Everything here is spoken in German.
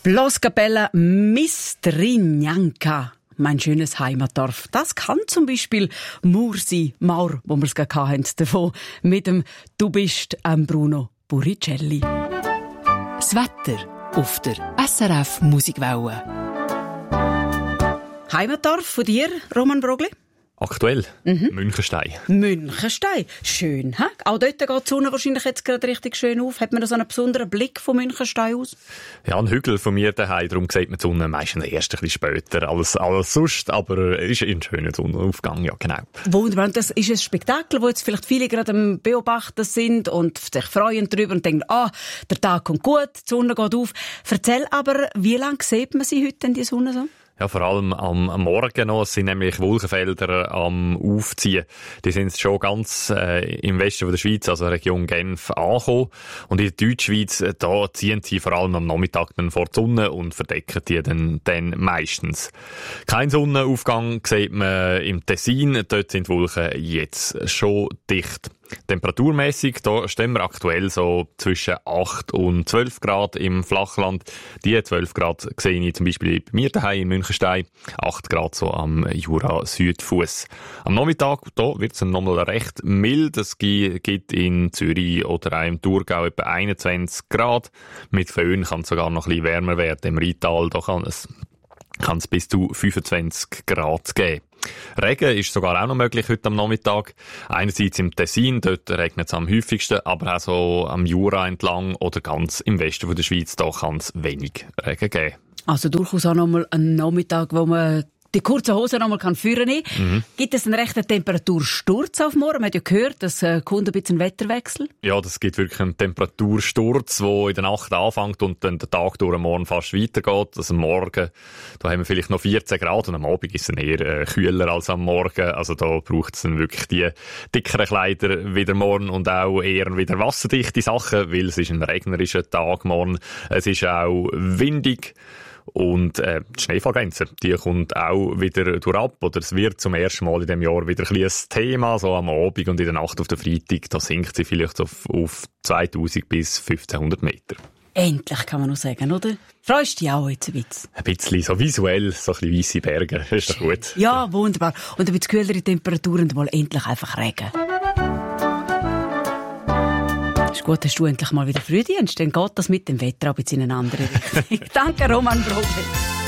Bloskapella Mistrignanka, mein schönes Heimatdorf. Das kann zum Beispiel Mur sein, Maur, wo wir es gerade hatten, davon mit dem «Du bist ein Bruno Buricelli». Das Wetter auf der SRF Musikwelle. Heimatdorf von dir, Roman Brogli? Aktuell, Münchenstein. Münchenstein, schön. He? Auch dort geht die Sonne wahrscheinlich jetzt gerade richtig schön auf. Hat man da so einen besonderen Blick von Münchenstein aus? Ja, ein Hügel von mir daheim, darum sieht man die Sonne meistens erst ein bisschen später als sonst, aber es ist ein schöner Sonnenaufgang, ja genau. Wunderbar, und das ist ein Spektakel, wo jetzt vielleicht viele gerade am Beobachten sind und sich freuen darüber und denken, der Tag kommt gut, die Sonne geht auf. Erzähl aber, wie lange sieht man sie heute denn, die Sonne so? Ja, vor allem am Morgen noch. Es sind nämlich Wolkenfelder am Aufziehen. Die sind schon ganz im Westen der Schweiz, also Region Genf, angekommen. Und in der Deutschschweiz, da ziehen sie vor allem am Nachmittag dann vor die Sonne und verdecken die dann meistens. Kein Sonnenaufgang sieht man im Tessin. Dort sind die Wolken jetzt schon dicht. Temperaturmäßig, da stehen wir aktuell so zwischen 8 und 12 Grad im Flachland. Die 12 Grad sehe ich zum Beispiel bei mir daheim in Münchenstein. 8 Grad so am Jura-Südfuss. Am Nachmittag, da wird es nochmal recht mild. Es gibt in Zürich oder auch im Thurgau etwa 21 Grad. Mit Föhn kann es sogar noch ein bisschen wärmer werden. Im Rheintal, da kann es bis zu 25 Grad geben. Regen ist sogar auch noch möglich heute am Nachmittag. Einerseits im Tessin, dort regnet es am häufigsten, aber auch so am Jura entlang oder ganz im Westen von der Schweiz, da kann es wenig Regen geben. Also durchaus auch noch mal einen Nachmittag, wo man die kurze Hose noch mal führen kann. Gibt es einen rechten Temperatursturz auf morgen? Man hat ja gehört, dass kommt ein bisschen Wetterwechsel. Ja, das gibt wirklich einen Temperatursturz, der in der Nacht anfängt und dann den Tag durch morgen fast weitergeht. Also am Morgen, da haben wir vielleicht noch 14 Grad und am Abend ist es eher kühler als am Morgen. Also da braucht es dann wirklich die dickeren Kleider wieder morgen und auch eher wieder wasserdichte Sachen, weil es ist ein regnerischer Tag morgen. Es ist auch windig. Und die Schneefallgrenze, die kommt auch wieder durchab, oder es wird zum ersten Mal in diesem Jahr wieder ein Thema, so am Abend und in der Nacht auf den Freitag, da sinkt sie vielleicht auf 2000 bis 1500 Meter. Endlich, kann man noch sagen, oder? Freust du dich auch jetzt ein bisschen? Ein bisschen, so visuell, so ein bisschen weisse Berge, das ist doch gut. Ja, wunderbar. Und ein bisschen kühlere Temperaturen und mal endlich einfach Regen. Ist gut, hast du endlich mal wieder Frühdienst, dann geht das mit dem Wetter aber in eine andere Richtung. Danke, Roman Brogli.